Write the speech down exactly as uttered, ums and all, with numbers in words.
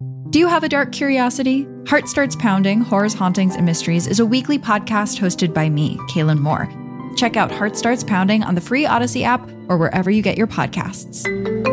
Do you have a dark curiosity? Heart Starts Pounding, Horrors, Hauntings, and Mysteries is a weekly podcast hosted by me, Kaylin Moore. Check out Heart Starts Pounding on the free Odyssey app or wherever you get your podcasts.